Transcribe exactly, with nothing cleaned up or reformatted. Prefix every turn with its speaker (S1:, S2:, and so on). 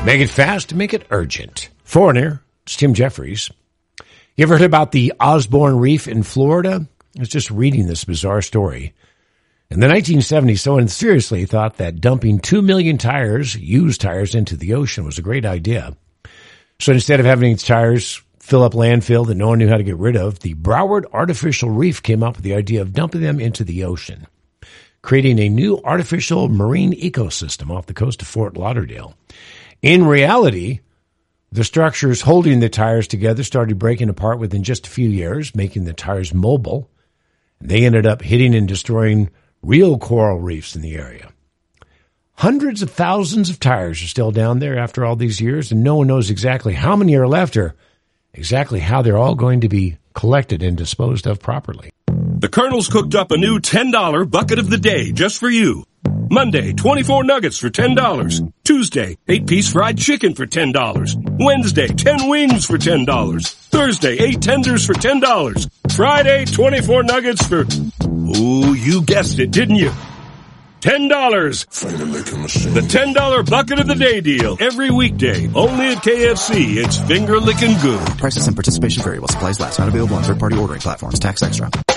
S1: Make it fast, make it urgent. Foreigner, it's Tim Jeffries. You ever heard about the Osborne Reef in Florida? I was just reading this bizarre story. In the nineteen seventies, someone seriously thought that dumping two million tires, used tires, into the ocean was a great idea. So instead of having these tires fill up landfill that no one knew how to get rid of, the Broward Artificial Reef came up with the idea of dumping them into the ocean, creating a new artificial marine ecosystem off the coast of Fort Lauderdale. In reality, the structures holding the tires together started breaking apart within just a few years, making the tires mobile. They ended up hitting and destroying real coral reefs in the area. Hundreds of thousands of tires are still down there after all these years, and no one knows exactly how many are left or exactly how they're all going to be collected and disposed of properly.
S2: The Colonel's cooked up a new ten dollar bucket of the day just for you. Monday, twenty-four nuggets for ten dollars. Tuesday, eight-piece fried chicken for ten dollars. Wednesday, ten wings for ten dollars. Thursday, eight tenders for ten dollars. Friday, twenty-four nuggets for... Ooh, you guessed it, didn't you? ten dollars. The ten dollar bucket of the day deal. Every weekday, only at K F C. It's finger-licking good.
S3: Prices and participation vary while supplies last. Not available on third-party ordering platforms. Tax extra.